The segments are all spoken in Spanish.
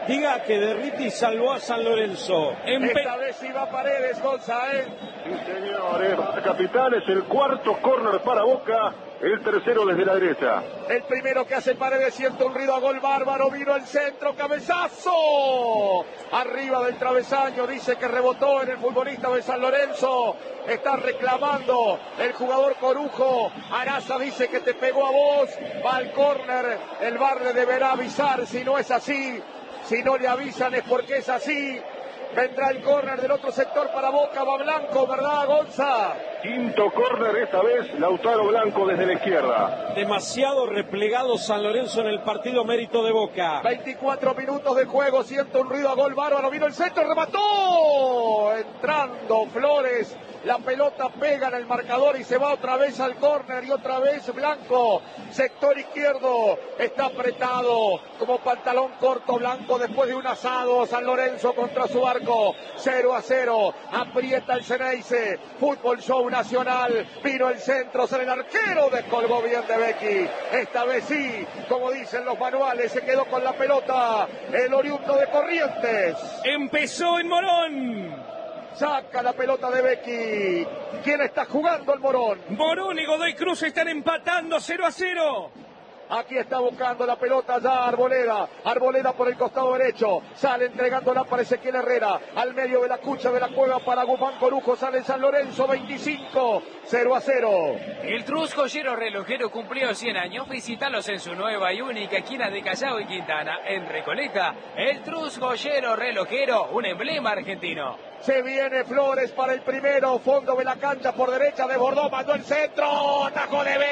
diga que Derriti salvó a San Lorenzo. Esta vez iba Paredes, Gonza, ¿eh? Sí, señor, capitán, es el cuarto córner para Boca, el tercero desde la derecha. El primero que hace Paredes, siente un ruido a gol bárbaro, vino el centro, cabezazo, arriba del travesaño, dice que rebotó en el futbolista de San Lorenzo, está reclamando el jugador Corujo, Araza dice que te pegó a vos, va al córner, el VAR le deberá avisar, si no es así, si no le avisan es porque es así. Vendrá el córner del otro sector para Boca, va Blanco, ¿verdad, Gonza? Quinto córner, esta vez Lautaro Blanco desde la izquierda. Demasiado replegado San Lorenzo en el partido, mérito de Boca. 24 minutos de juego, siento un ruido a gol bárbaro, vino el centro, remató, entrando Flores, la pelota pega en el marcador y se va otra vez al córner y otra vez Blanco, sector izquierdo, está apretado como pantalón corto Blanco después de un asado, San Lorenzo contra su arco, 0-0, aprieta el Ceneice, fútbol show nacional, vino el centro, sale el arquero, descolgó bien de Becky, esta vez sí, como dicen los manuales, se quedó con la pelota, el oriundo de Corrientes. Empezó en Morón. Saca la pelota de Becky. ¿Quién está jugando el Morón? Morón y Godoy Cruz están empatando 0-0. Aquí está buscando la pelota ya Arboleda. Arboleda por el costado derecho. Sale entregándola para Ezequiel Herrera. Al medio de la cucha de la cueva para Guzmán Corujo. Sale San Lorenzo 25. 0-0. El Trus Joyero Relojero cumplió 100 años. Visítalos en su nueva y única esquina de Callao y Quintana. En Recoleta, el Trus Joyero Relojero, un emblema argentino. Se viene Flores para el primero, fondo de la cancha por derecha, desbordó, mandó el centro, atajó de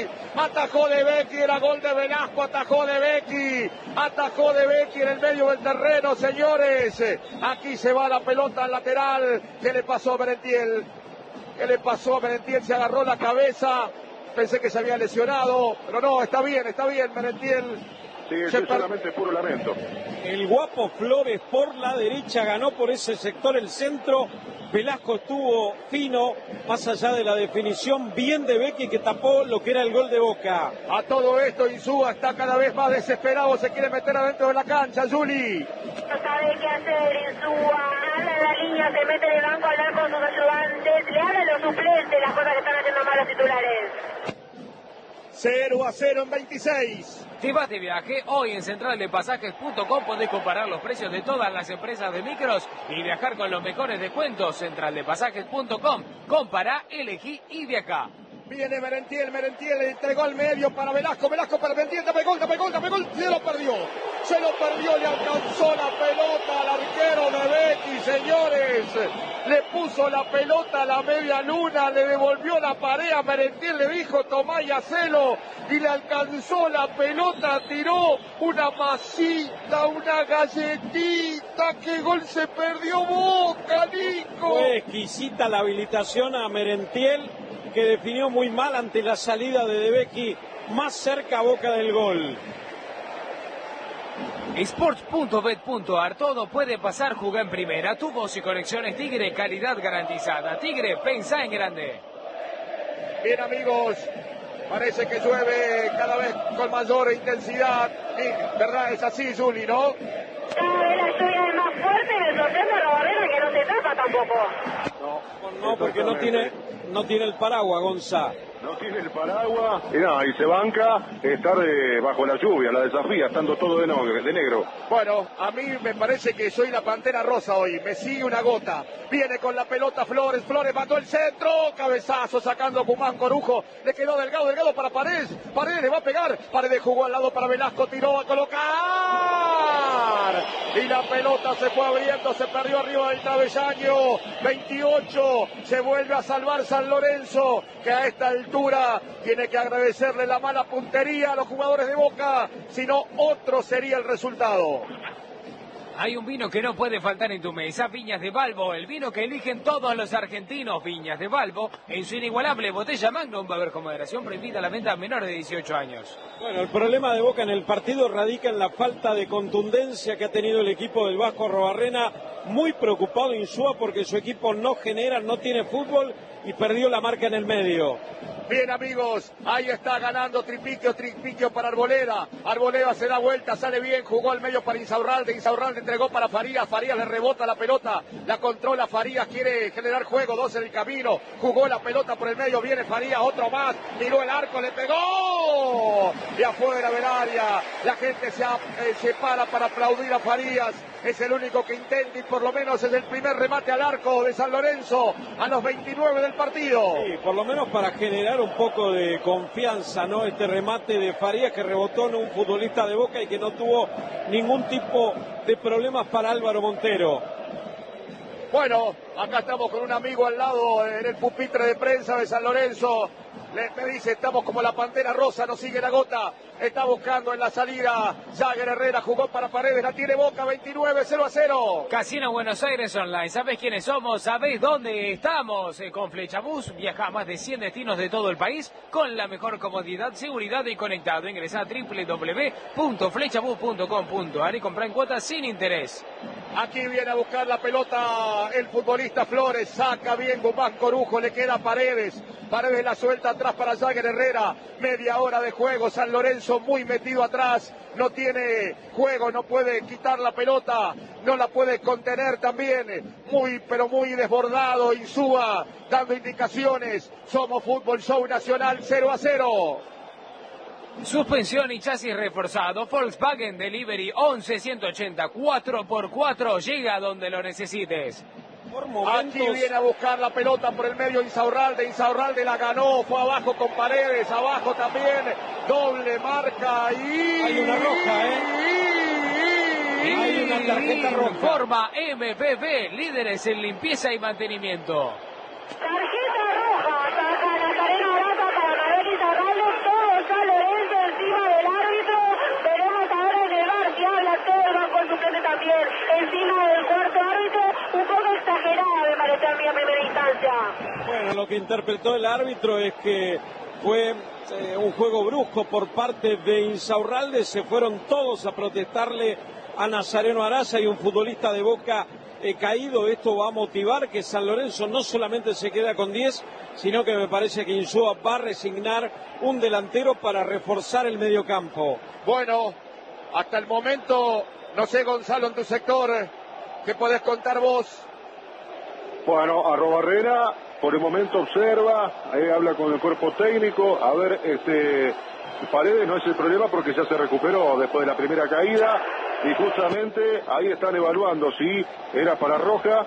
Becky, era gol de Velasco, atajó de Becky en el medio del terreno, señores. Aquí se va la pelota al lateral. ¿Qué le pasó a Merentiel? Se agarró la cabeza, pensé que se había lesionado, pero no, está bien, Merentiel. Sí, es solamente puro lamento. El guapo Flores por la derecha ganó por ese sector el centro. Velasco estuvo fino, más allá de la definición, bien de Becky que tapó lo que era el gol de Boca. A todo esto Insúa está cada vez más desesperado, se quiere meter adentro de la cancha, Juli. No sabe qué hacer Insúa, habla en la línea, se mete de banco a hablar con sus ayudantes, le hablan los suplentes, las cosas que están haciendo mal los titulares. 0-0 en 26. Si vas de viaje, hoy en centraldepasajes.com podés comparar los precios de todas las empresas de micros y viajar con los mejores descuentos. Centraldepasajes.com. Compará, elegí y viajá. Viene Merentiel, entregó al medio para Velasco para Merentiel, dame gol, se lo perdió, le alcanzó la pelota al arquero de Becky, señores, le puso la pelota a la media luna, le devolvió la pared a Merentiel, le dijo tomá y hacelo, y le alcanzó la pelota, tiró una masita, una galletita, qué gol se perdió Boca, Nico. Fue exquisita la habilitación a Merentiel, que definió muy mal ante la salida de Becky, más cerca a Boca del gol. Sports.bet.ar, todo puede pasar, juega en primera. Tu voz y conexiones Tigre, calidad garantizada. Tigre, pensá en grande. Bien, amigos, parece que llueve cada vez con mayor intensidad. Y, ¿verdad? Es así, Juli, ¿no? Cada vez la lluvia es más fuerte, me sorprende a la barrera que no se tapa tampoco. No, porque no tiene el paraguas, Gonza. No tiene el paraguas y se banca estar bajo la lluvia, la desafía, estando todo de negro. Bueno, a mí me parece que soy la pantera rosa hoy, me sigue una gota. Viene con la pelota Flores mató el centro, cabezazo sacando Guzmán Corujo, le quedó Delgado para Paredes le va a pegar, Paredes jugó al lado para Velasco, tiró a colocar, y la pelota se fue abriendo, se perdió arriba del travesaño, 28, se vuelve a salvar San Lorenzo, que a esta altura tiene que agradecerle la mala puntería a los jugadores de Boca, si no otro sería el resultado. Hay un vino que no puede faltar en tu mesa, Viñas de Balbo, el vino que eligen todos los argentinos. Viñas de Balbo, en su inigualable botella Magnum, va a haber con moderación, prohibida la venta a menores de 18 años. Bueno, el problema de Boca en el partido radica en la falta de contundencia que ha tenido el equipo del Vasco Arrobarrena, muy preocupado Insúa porque su equipo no genera, no tiene fútbol y perdió la marca en el medio. Bien, amigos, ahí está ganando Tripiquio para Arboleda. Arboleda se da vuelta, sale bien, jugó al medio para Insaurralde. Insaurralde entregó para Farías. Farías le rebota la pelota, la controla Farías, quiere generar juego, 2 en el camino. Jugó la pelota por el medio, viene Farías, otro más, miró el arco, le pegó. Y afuera del área, la gente se para aplaudir a Farías. Es el único que intenta y por lo menos es el primer remate al arco de San Lorenzo a los 29 del partido. Sí, por lo menos para generar un poco de confianza, ¿no? Este remate de Farías que rebotó en un futbolista de Boca y que no tuvo ningún tipo de problemas para Álvaro Montero. Bueno, acá estamos con un amigo al lado en el pupitre de prensa de San Lorenzo. Me dice, estamos como la Pantera Rosa, nos sigue la gota. Está buscando en la salida. Jagger Herrera jugó para Paredes, la tiene Boca, 29, 0-0. Casino Buenos Aires Online. ¿Sabés quiénes somos? ¿Sabés dónde estamos? Con Flechabús viaja a más de 100 destinos de todo el país con la mejor comodidad, seguridad y conectado. Ingresá a www.flechabús.com.ar y comprá en cuotas sin interés. Aquí viene a buscar la pelota el futbolista Flores, saca bien Guzmán Corujo, le queda Paredes. Paredes la suelta atrás para Jagger Herrera. Media hora de juego, San Lorenzo muy metido atrás. No tiene juego, no puede quitar la pelota, no la puede contener también. Pero muy desbordado Insúa, dando indicaciones. Somos Fútbol Show Nacional, 0-0. Suspensión y chasis reforzado. Volkswagen Delivery 11-180 4x4. Llega donde lo necesites. Por momentos... Aquí viene a buscar la pelota por el medio Insaurralde. Insaurralde la ganó, fue abajo con Paredes, abajo también. Doble marca y... Hay una roja, Hay una tarjeta roja. Forma MPP, líderes en limpieza y mantenimiento. Tarjeta roja, saca Nazareno Arata para Manuel Insaurralde, todo San Lorenzo encima del árbitro. Veremos ahora en el bar si habla todo el banco suplente también, encima del cuarto árbitro, un poco exagerada me pareció a mí a primera instancia. Bueno, lo que interpretó el árbitro es que fue un juego brusco por parte de Insaurralde, se fueron todos a protestarle a Nazareno Araza y un futbolista de Boca caído. Esto va a motivar que San Lorenzo no solamente se queda con 10, sino que me parece que Insúa va a resignar un delantero para reforzar el mediocampo. Bueno, hasta el momento, no sé, Gonzalo, en tu sector, ¿qué podés contar vos? Bueno, Arrobarrera por el momento observa, habla con el cuerpo técnico, a ver, Paredes no es el problema porque ya se recuperó después de la primera caída y justamente ahí están evaluando si era para roja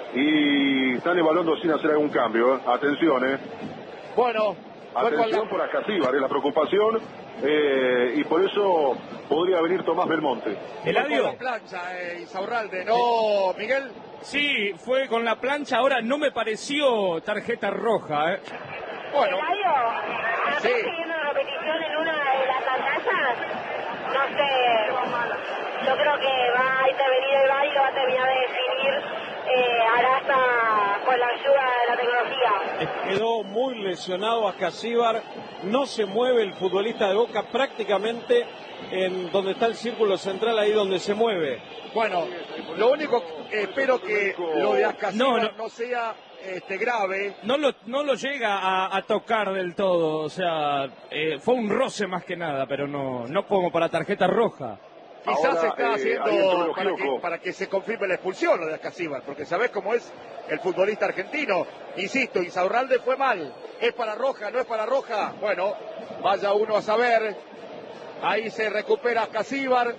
y están evaluando sin hacer algún cambio. Atención, Bueno, atención por Ascasíbar, la preocupación y por eso podría venir Tomás Belmonte. Eladio. Con la plancha, Insaurralde, ¿no, Miguel? Sí, fue con la plancha, ahora no me pareció tarjeta roja. Bueno. Eladio, ¿no estás siguiendo una repetición en una de las pantallas? No sé, yo creo que va a intervenir el VAR y lo va a terminar de definir Araza con la ayuda de la tecnología. Quedó muy lesionado Ascasíbar, no se mueve el futbolista de Boca prácticamente en donde está el círculo central, ahí donde se mueve. Bueno, lo único que espero que lo de Ascasíbar no sea grave. No lo llega a tocar del todo, o sea, fue un roce más que nada, pero no como para tarjeta roja. Quizás Ahora, se está haciendo hay para que se confirme la expulsión lo de Ascasíbar, porque sabés cómo es el futbolista argentino. Insisto, Insaurralde fue mal. ¿Es para roja? ¿No es para roja? Bueno, vaya uno a saber. Ahí se recupera Ascasíbar.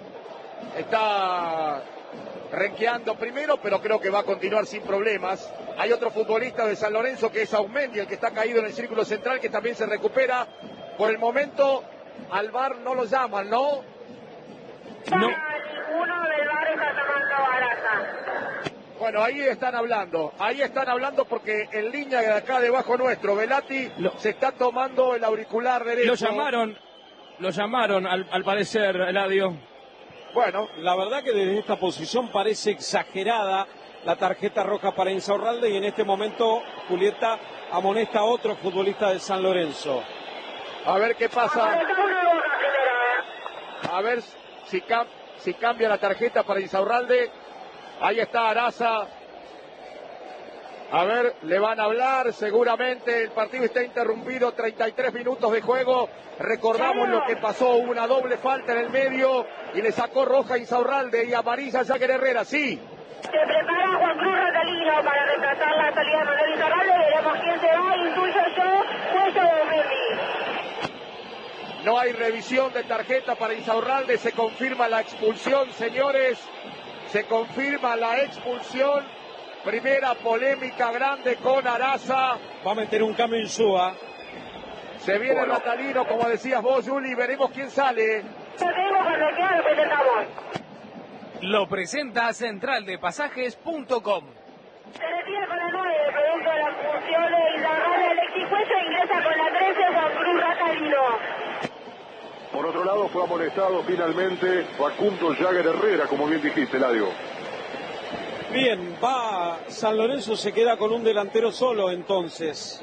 Está renqueando primero, pero creo que va a continuar sin problemas. Hay otro futbolista de San Lorenzo que es Aumendi, el que está caído en el círculo central, que también se recupera. Por el momento, al VAR no lo llaman, ¿no? No. Ninguno del VAR está llamando a Araza. Bueno, ahí están hablando porque en línea de acá debajo nuestro, Velati se está tomando el auricular derecho. Lo llamaron al parecer, Eladio. Bueno, la verdad que desde esta posición parece exagerada la tarjeta roja para Insaurralde y en este momento Julieta amonesta a otro futbolista de San Lorenzo. A ver qué pasa. A ver si cambia la tarjeta para Insaurralde. Ahí está Araza. A ver, le van a hablar, seguramente el partido está interrumpido, 33 minutos de juego. Recordamos lo que pasó, una doble falta en el medio y le sacó roja a Insaurralde y amarilla a Jagger Herrera, sí. Se prepara Juan Cruz Ratalino para retrasar la salida de Manuel Insaurralde, veremos quién se va, intuyo yo, Cuello de Aumendi. No hay revisión de tarjeta para Insaurralde, se confirma la expulsión, señores, se confirma la expulsión. Primera polémica grande con Araza. Va a meter un cambio Insúa. Se viene Ratalino, como decías vos, Juli, veremos quién sale. Lo presenta centraldepasajes.com. Se retira con la 9, producto de la función de Insaurralde, Alexis Cuello, ingresa con la 13, Juan Cruz Ratalino. Por otro lado, fue amonestado finalmente Facundo Jagger Herrera, como bien dijiste, Eladio. Bien, va San Lorenzo, se queda con un delantero solo entonces.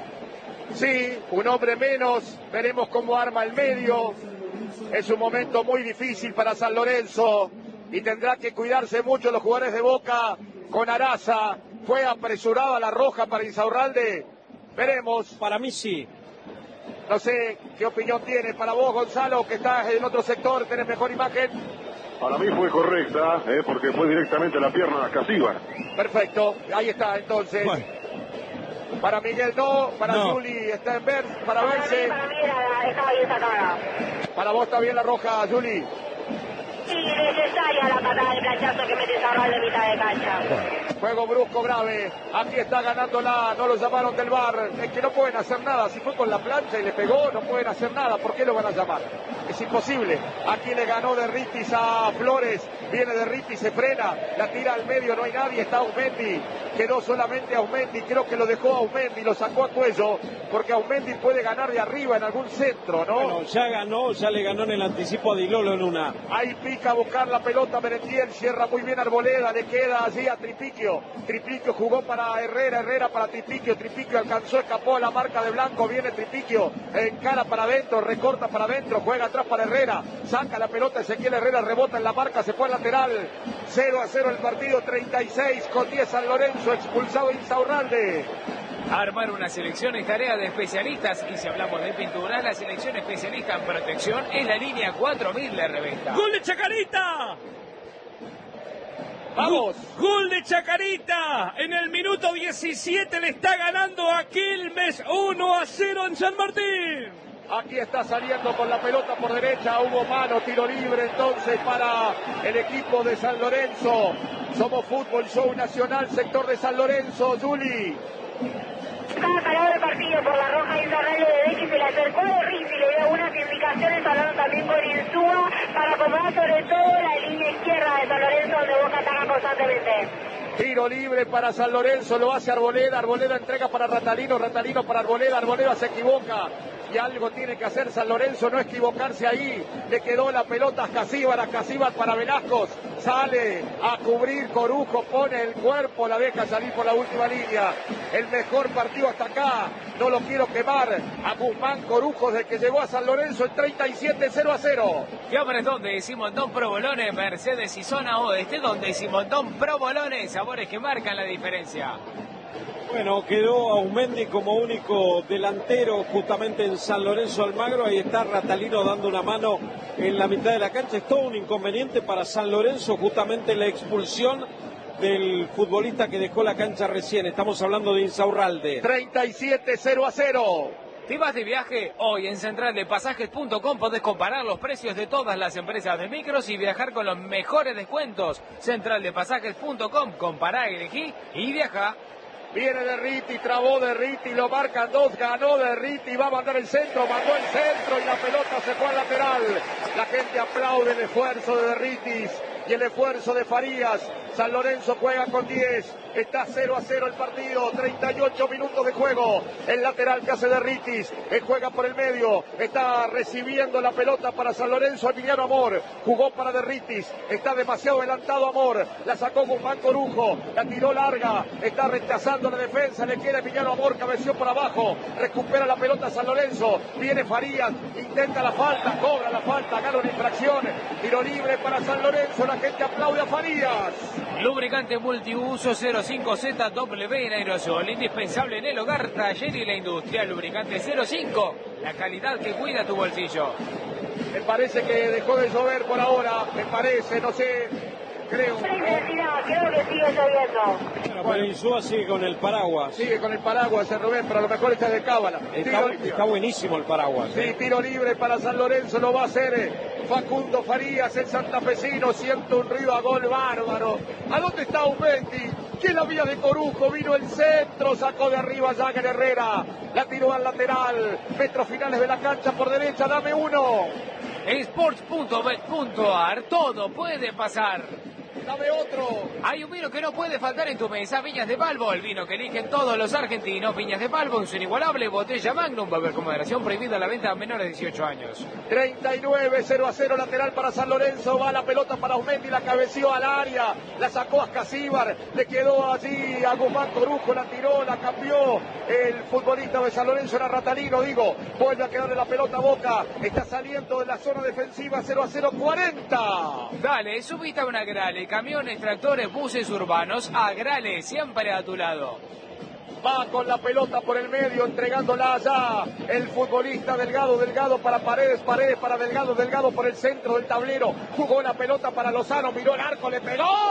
Sí, un hombre menos, veremos cómo arma el medio. Es un momento muy difícil para San Lorenzo y tendrá que cuidarse mucho los jugadores de Boca con Araza. Fue apresurada la roja para Insaurralde. Veremos. Para mí sí. No sé qué opinión tiene para vos, Gonzalo, que estás en otro sector, tenés mejor imagen. Para mí fue correcta, porque fue directamente a la pierna Casíbar. Perfecto, ahí está entonces. Bueno. Para Miguel no, para Juli está en ver, para verse. Para mí estaba bien sacada. Para vos está bien la roja, Juli. Sí, necesaria la patada de planchazo que mete Insaurralde de mitad de cancha. Juego brusco grave, aquí está ganándola, no lo llamaron del VAR, es que no pueden hacer nada, si fue con la plancha y le pegó, no pueden hacer nada, ¿por qué lo van a llamar? Es imposible, aquí le ganó Derritis a Flores, viene Derritis, se frena, la tira al medio, no hay nadie, está Aumendi, quedó solamente Aumendi, creo que lo dejó Aumendi, lo sacó a Cuello, porque Aumendi puede ganar de arriba en algún centro, ¿no? Bueno, ya ganó, ya le ganó en el anticipo a Dilolo en una. Ahí pica a buscar la pelota Merentiel, cierra muy bien Arboleda, le queda allí a Tripiquio. Tripiquio jugó para Herrera, Herrera para Tripiquio, Tripiquio alcanzó, escapó a la marca de Blanco, viene Tripiquio, encara para adentro, recorta para adentro, juega atrás para Herrera, saca la pelota Ezequiel Herrera, rebota en la marca, se fue al lateral, 0-0 el partido, 36 con 10 San Lorenzo, expulsado Insaurralde. Armar una selección es tarea de especialistas y si hablamos de pintura, la selección especialista en protección es la línea 4000 de Reventa. ¡Gol de Chacarita! ¡Vamos! ¡Gol de Chacarita! En el minuto 17 le está ganando a Quilmes 1-0 en San Martín. Aquí está saliendo con la pelota por derecha, hubo mano, tiro libre entonces para el equipo de San Lorenzo. Somos Fútbol Show Nacional, sector de San Lorenzo, Juli. Estaba parado el partido por la roja de Insaurralde de Becky, se le acercó de Riz y le dio unas indicaciones, hablando también con Insúa, para acomodar sobre todo la línea izquierda de San Lorenzo, donde Boca ataca constantemente. Tiro libre para San Lorenzo, lo hace Arboleda, Arboleda entrega para Ratalino, Ratalino para Arboleda, Arboleda se equivoca. Y algo tiene que hacer San Lorenzo, no equivocarse ahí. Le quedó la pelota a Casíbar para Velasco. Sale a cubrir Corujo, pone el cuerpo, la deja salir por la última línea. El mejor partido hasta acá, no lo quiero quemar. A Guzmán Corujo desde que llegó a San Lorenzo el 37, 0-0. ¿Qué hombres donde Simondón Provolone, Mercedes y Zona Oeste? Donde Simondón Provolone, sabores que marcan la diferencia. Bueno, quedó Aumendi como único delantero justamente en San Lorenzo Almagro. Ahí está Ratalino dando una mano en la mitad de la cancha. Es todo un inconveniente para San Lorenzo, justamente la expulsión del futbolista que dejó la cancha recién. Estamos hablando de Insaurralde. 37, 0-0. ¿Te vas de viaje? Hoy en centraldepasajes.com podés comparar los precios de todas las empresas de micros y viajar con los mejores descuentos. Centraldepasajes.com, compará, elegí y viaja. Viene Derriti, trabó Derriti, lo marcan dos, ganó Derriti, va a mandar el centro, mandó el centro y la pelota se fue al lateral. La gente aplaude el esfuerzo de Derritis y el esfuerzo de Farías. San Lorenzo juega con 10, está 0-0 el partido, 38 minutos de juego. El lateral que hace Derritis, él juega por el medio, está recibiendo la pelota para San Lorenzo, Emiliano Amor, jugó para Derritis, está demasiado adelantado Amor, la sacó Guzmán Corujo, la tiró larga, está rechazando la defensa, le queda Emiliano Amor, cabeció por abajo, recupera la pelota San Lorenzo, viene Farías, intenta la falta, cobra la falta, gana una infracción, tiro libre para San Lorenzo, la gente aplaude a Farías. Lubricante multiuso 05ZW en aerosol, indispensable en el hogar, taller y la industria. Lubricante 05, la calidad que cuida tu bolsillo. Me parece que dejó de llover por ahora, me parece, no sé, creo. Creo que sigue lloviendo. Bueno, Insúa sigue con el paraguas. Sigue con el paraguas, Rubén, pero a lo mejor está de cábala. Está buenísimo el paraguas. Sí, tiro libre para San Lorenzo, lo va a hacer Facundo Farías, el santafesino, siente un río a gol bárbaro. ¿A dónde está Aumendi? ¿Quién la vía de Corujo? Vino el centro, sacó de arriba Jagger Herrera, la tiró al lateral, metros finales de la cancha por derecha, dame uno. Sports.bet.ar, todo puede pasar. Dame otro. Hay un vino que no puede faltar en tu mesa, Viñas de Balbo, el vino que eligen todos los argentinos. Viñas de Balbo en su inigualable botella Magnum, va a haber con moderación, prohibida la venta a menores de 18 años. 39, 0-0, lateral para San Lorenzo, va la pelota para Aumendi, la cabeció al área, la sacó a Casíbar, le quedó allí a Guzmán Corujo, la tiró, la cambió el futbolista de San Lorenzo, era Ratalino, digo, vuelve a quedarle la pelota a Boca, está saliendo de la zona defensiva, 0-0, 40. Dale, subiste a una Grale, camiones, tractores, buses urbanos, Agrale, siempre a tu lado. Va con la pelota por el medio, entregándola allá el futbolista Delgado, Delgado para Paredes, Paredes para Delgado, Delgado por el centro del tablero, jugó la pelota para Lozano, miró el arco, le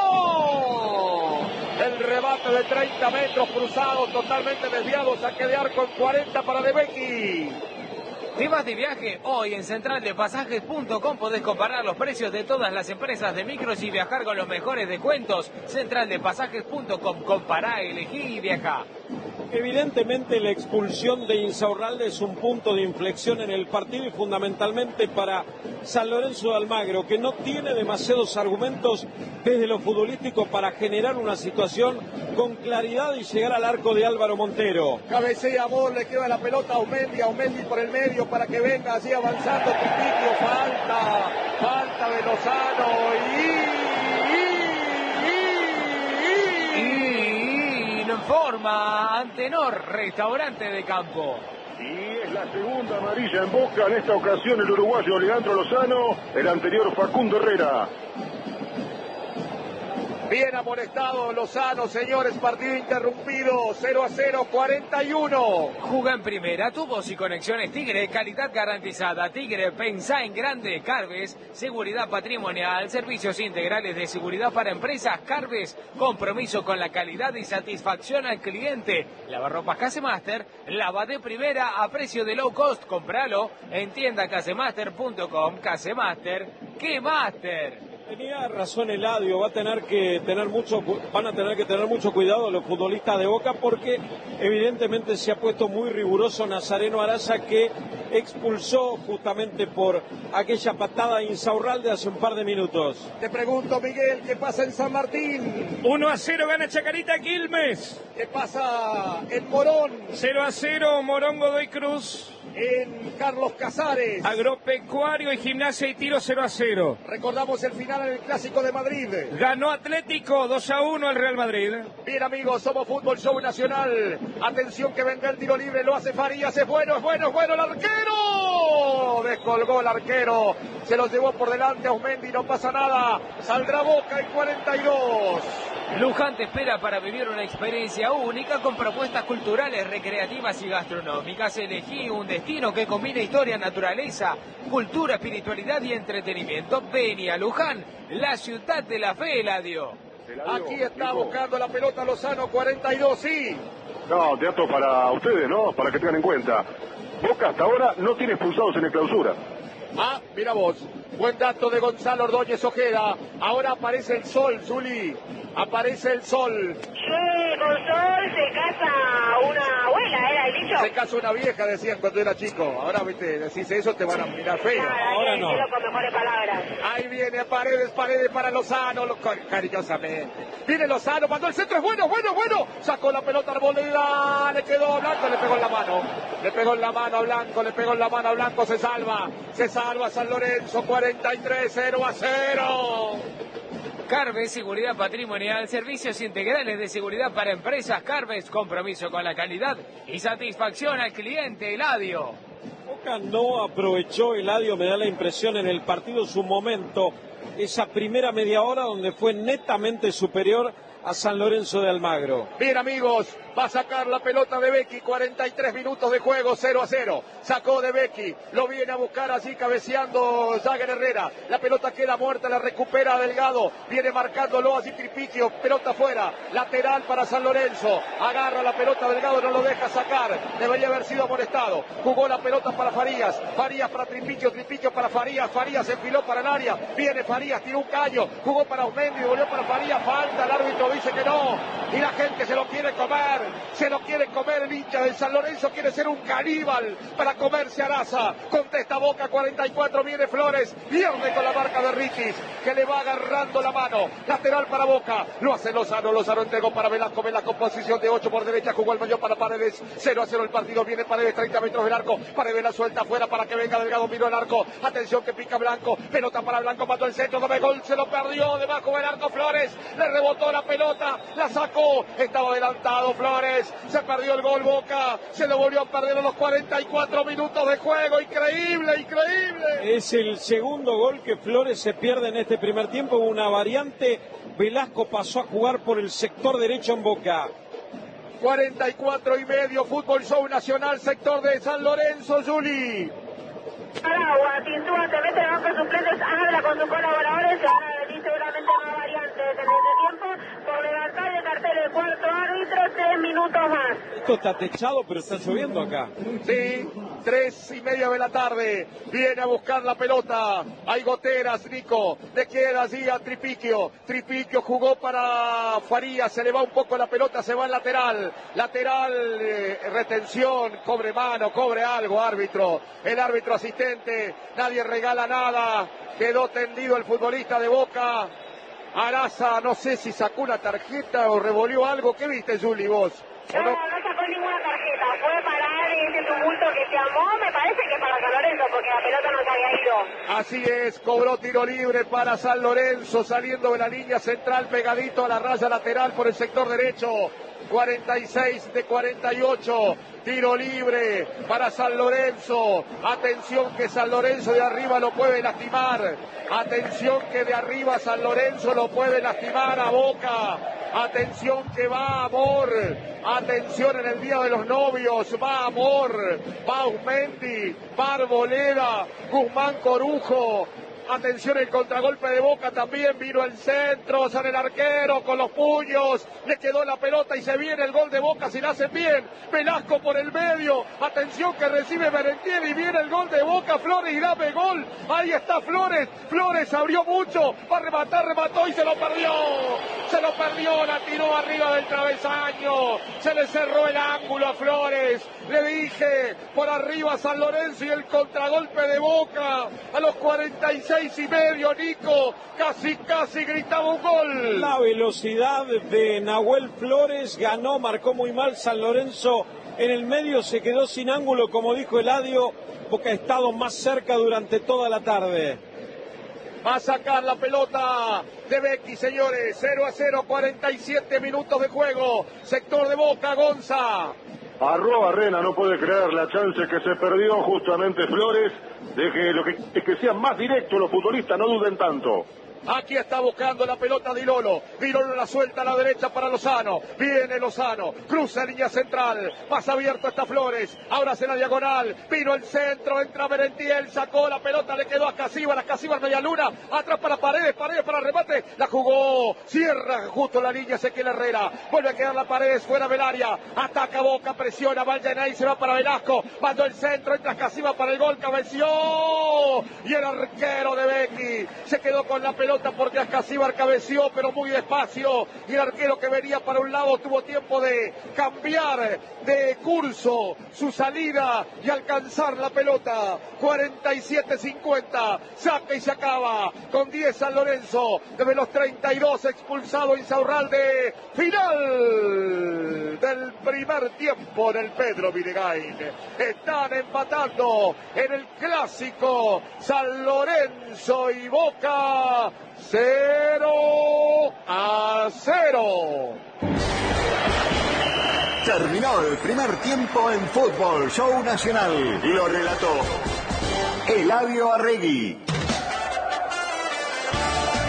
pegó. El rebate de 30 metros cruzado, totalmente desviado, saque de arco en 40 para De Becchi. ¿Te vas de viaje? Hoy en centraldepasajes.com podés comparar los precios de todas las empresas de micros y viajar con los mejores descuentos. Centraldepasajes.com, compará, elegí y viajá. Evidentemente la expulsión de Insaurralde es un punto de inflexión en el partido y fundamentalmente para San Lorenzo de Almagro, que no tiene demasiados argumentos desde lo futbolístico para generar una situación con claridad y llegar al arco de Álvaro Montero. Cabecea Amor, le queda la pelota a Aumendi, Aumendi por el medio para que venga así avanzando Pipiquio, falta de Lozano Y no informa Antenor, restaurante de campo. Y es la segunda amarilla en Boca, en esta ocasión el uruguayo Leandro Lozano, el anterior Facundo Herrera. Bien amonestado Lozano, señores, partido interrumpido, 0-0, 41. Juga en primera, tubos y conexiones Tigre, calidad garantizada. Tigre, pensá en grande. Carves, seguridad patrimonial, servicios integrales de seguridad para empresas. Carves, compromiso con la calidad y satisfacción al cliente. Lavarropas Casemaster, lava de primera a precio de low cost. Compralo en tiendacasemaster.com. Casemaster, ¡qué master! Tenía razón Eladio, van a tener que tener mucho cuidado los futbolistas de Boca porque evidentemente se ha puesto muy riguroso Nazareno Araza, que expulsó justamente por aquella patada a Insaurralde hace un par de minutos. Te pregunto, Miguel, ¿qué pasa en San Martín? 1-0 gana Chacarita Quilmes. ¿Qué pasa en Morón? 0-0 Morón Godoy Cruz. En Carlos Casares. Agropecuario y Gimnasia y Tiro 0-0. Recordamos el final en el Clásico de Madrid. Ganó Atlético 2-1 al Real Madrid. Bien, amigos, somos Fútbol Show Nacional. Atención que vendrá el tiro libre, lo hace Farías, es bueno, el arquero. Descolgó el arquero, se lo llevó por delante a Aumendi, no pasa nada. Saldrá Boca en 42. Luján te espera para vivir una experiencia única con propuestas culturales, recreativas y gastronómicas. Elegí un destino que combina historia, naturaleza, cultura, espiritualidad y entretenimiento. Vení a Luján, la ciudad de la fe, Eladio. Aquí está buscando la pelota Lozano, 42, sí. No, teatro para ustedes, ¿no? Para que tengan en cuenta. Boca hasta ahora no tiene expulsados en el clausura. Ah, mira vos. Buen dato de Gonzalo Ordóñez Ojeda. Ahora aparece el sol, Zuli. Aparece el sol. Sí, con sol se casa una abuela, era el dicho. Se casa una vieja, decían cuando era chico. Ahora, viste, decís eso, te van a mirar feo. Ahora no. Con mejores palabras. Ahí viene Paredes para Lozano, cariñosamente. Viene Lozano, mandó el centro, es bueno. Sacó la pelota Arboleda, le quedó a Blanco, le pegó en la mano. Le pegó en la mano a Blanco, se salva San Lorenzo, 43, 0-0. Carves, seguridad patrimonial, servicios integrales de seguridad para empresas. Carves, compromiso con la calidad y satisfacción al cliente, Eladio. Boca no aprovechó, Eladio, me da la impresión en el partido su momento esa primera media hora donde fue netamente superior a San Lorenzo de Almagro. Bien, amigos, va a sacar la pelota de Becchi, 43 minutos de juego, 0-0. Sacó de Becchi, lo viene a buscar allí cabeceando Jagger Herrera. La pelota queda muerta, la recupera Delgado, viene marcándolo allí Tripiquio, pelota fuera, lateral para San Lorenzo. Agarra la pelota Delgado, no lo deja sacar, debería haber sido amonestado. Jugó la pelota para Farías, Farías para Tripiquio, Tripiquio para Farías, Farías enfiló para el área, viene Farías, tiró un caño, jugó para Osmendi, volvió para Farías, falta, el árbitro dice que no, y la gente se lo quiere comer, el hincha del San Lorenzo quiere ser un caníbal para comerse a Araza. Contesta Boca, 44, viene Flores, pierde con la marca de Riquis, que le va agarrando la mano, lateral para Boca, lo hace Lozano entregó para Velasco, Velasco posición de 8 por derecha, jugó el mayor para Paredes, 0-0 el partido, viene Paredes, 30 metros del arco, Paredes la suelta afuera para que venga Delgado, miró el arco, atención que pica Blanco, pelota para Blanco, mató el centro, doble gol, se lo perdió, debajo del arco Flores, le rebotó la pelota, la sacó, estaba adelantado Flores, se perdió el gol Boca, se lo volvió a perder a los 44 minutos de juego, increíble. Es el segundo gol que Flores se pierde en este primer tiempo, hubo una variante, Velasco pasó a jugar por el sector derecho en Boca. 44 y medio, Fútbol Show Nacional, sector de San Lorenzo, Juli. Agua, Tintúa se mete bajo suplentes, habla con sus colaboradores, se van a venir seguramente más variantes en este tiempo, por levantar el cartel del cuarto árbitro, 3 minutos más. Esto está techado, pero está lloviendo acá. Sí, 3:30 de la tarde, viene a buscar la pelota, hay goteras, Nico, le queda allí a Tripiquio, Tripiquio jugó para Farías, se le va un poco la pelota, se va al lateral, retención, cobre mano, cobre algo, árbitro, el árbitro asistente, nadie regala nada, quedó tendido el futbolista de Boca, Araza, no sé si sacó una tarjeta o revolvió algo, ¿qué viste, Juli, vos? No sacó ninguna tarjeta, fue para ese tumulto que se armó, me parece que para San Lorenzo, porque la pelota no se había ido. Así es, cobró tiro libre para San Lorenzo, saliendo de la línea central, pegadito a la raya lateral por el sector derecho, 46 de 48, tiro libre para San Lorenzo, atención que San Lorenzo de arriba lo puede lastimar, atención que de arriba San Lorenzo lo puede lastimar a Boca, atención que va Amor, atención en el día de los novios, va Amor, va Osmendi, va Arboleda, Guzmán Corujo. Atención el contragolpe de Boca también, vino el centro, sale el arquero con los puños, le quedó la pelota y se viene el gol de Boca si la hacen bien, Velasco por el medio, atención que recibe Merentiel y viene el gol de Boca, Flores y dame gol, ahí está Flores, Flores abrió mucho, va a rematar, remató y se lo perdió, la tiró arriba del travesaño, se le cerró el ángulo a Flores, le dije, por arriba San Lorenzo y el contragolpe de Boca, a los 46 y medio, Nico, casi gritaba un gol. La velocidad de Nahuel Flores ganó, marcó muy mal San Lorenzo en el medio, se quedó sin ángulo, como dijo Eladio, Boca ha estado más cerca durante toda la tarde. Va a sacar la pelota de Becchi, señores, 0-0, 47 minutos de juego, sector de Boca, Gonza. Arrobarrena no puede creer la chance que se perdió justamente Flores, de que sean más directos los futbolistas, no duden tanto. Aquí está buscando la pelota Dilolo. Dilolo la suelta a la derecha para Lozano. Viene Lozano. Cruza línea central. Pasa abierto está Flores. Ahora hace la diagonal. Vino el centro. Entra Merentiel. Sacó la pelota. Le quedó a Casíbar. A Casíbar media luna. Atrás para Paredes. Paredes para remate. La jugó. Cierra justo la línea Ezequiel Herrera. Vuelve a quedar la Paredes fuera del área. Ataca Boca. Presiona. Valdenay se va para Velasco. Mandó el centro. Entra Casíbar para el gol. Cabeció. Y el arquero de Becchi se quedó con la pelota porque Ascasíbar cabeció pero muy despacio y el arquero que venía para un lado tuvo tiempo de cambiar de curso su salida y alcanzar la pelota. 47-50, saca y se acaba con 10 San Lorenzo, desde los 32 expulsado Insaurralde. Final del primer tiempo del Pedro Vinegain. Están empatando en el clásico San Lorenzo y Boca. 0-0. Terminó el primer tiempo en Fútbol Show Nacional. Lo relató Eladio Arregui.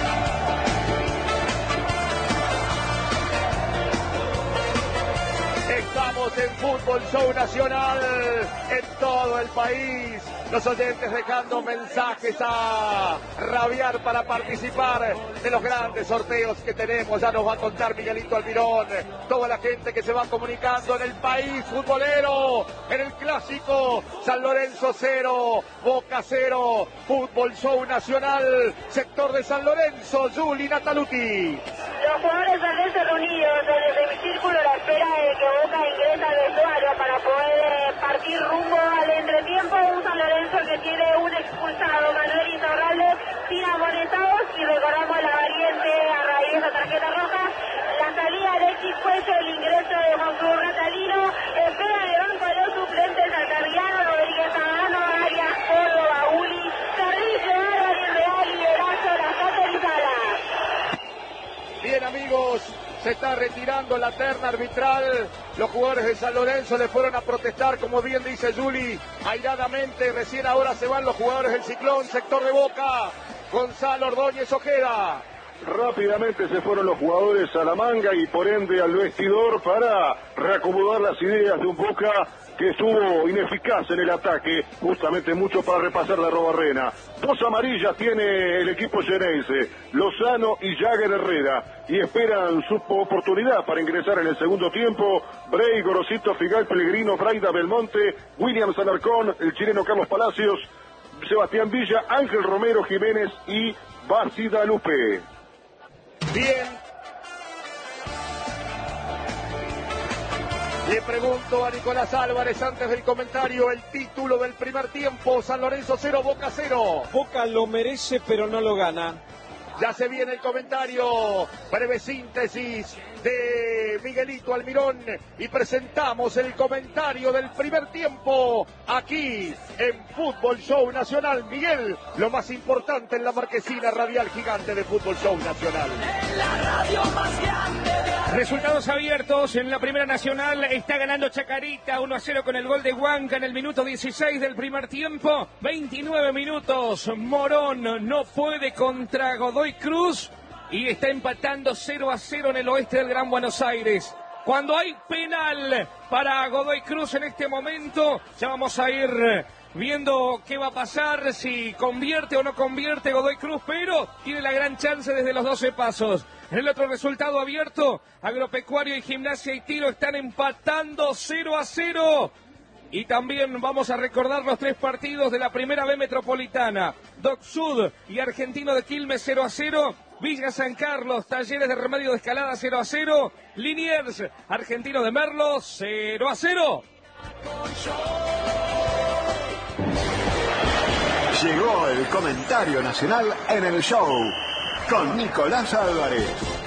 Estamos en Fútbol Show Nacional en todo el país. Los oyentes dejando mensajes a rabiar para participar de los grandes sorteos que tenemos. Ya nos va a contar Miguelito Almirón. Toda la gente que se va comunicando en el país futbolero. En el clásico San Lorenzo 0, Boca 0. Fútbol Show Nacional, sector de San Lorenzo. Juli Nataluti. Los jugadores sanlenses reunidos desde mi círculo a la espera de que Boca ingrese al vestuario para poder partir rumbo al entretiempo. Un San Lorenzo que tiene un expulsado, Manuel Iturralde, sin amonestados, y recordamos la variante a raíz de la tarjeta roja. La salida de Alexis Cuello, el ingreso de Juan Cruz Natalino, espera en el banco de los suplentes Altaviano, Rodríguez Adano, Arias, Córdoba, Uli, Carrillo, Álvarez Real, Liberazo, Las Caterizadas. Bien, amigos, se está retirando la terna arbitral. Los jugadores de San Lorenzo le fueron a protestar, como bien dice Juli, airadamente. Recién ahora se van los jugadores del Ciclón, sector de Boca. Gonzalo Ordóñez Ojeda. Rápidamente se fueron los jugadores a la manga y por ende al vestidor para reacomodar las ideas de un Boca que estuvo ineficaz en el ataque, justamente mucho para repasar de Arrobarrena. 2 amarillas tiene el equipo xenense, Lozano y Jagger Herrera, y esperan su oportunidad para ingresar en el segundo tiempo. Bray, Gorosito, Figal, Pellegrino, Braida, Belmonte, Williams Alarcón, el chileno Carlos Palacios, Sebastián Villa, Ángel Romero Jiménez y Bacida Lupe. Bien. Le pregunto a Nicolás Álvarez antes del comentario el título del primer tiempo. San Lorenzo 0, Boca 0. Boca lo merece, pero no lo gana. Ya se viene el comentario, breve síntesis de Miguelito Almirón y presentamos el comentario del primer tiempo aquí en Fútbol Show Nacional. Miguel, lo más importante en la marquesina radial gigante de Fútbol Show Nacional. En la radio más grande de Resultados abiertos en la Primera Nacional. Está ganando Chacarita 1-0 con el gol de Huanca en el minuto 16 del primer tiempo. 29 minutos. Morón no puede contra Godoy Cruz y está empatando 0-0 en el oeste del Gran Buenos Aires. Cuando hay penal para Godoy Cruz en este momento, ya vamos a ir viendo qué va a pasar, si convierte o no convierte Godoy Cruz, pero tiene la gran chance desde los 12 pasos. En el otro resultado abierto, Agropecuario y Gimnasia y Tiro están empatando 0-0. Y también vamos a recordar los 3 partidos de la Primera B Metropolitana. Doc Sud y Argentino de Quilmes 0-0. Villa San Carlos, Talleres de Remedio de Escalada 0-0. Liniers, Argentino de Merlo 0-0. Llegó el comentario nacional en el show con Nicolás Álvarez.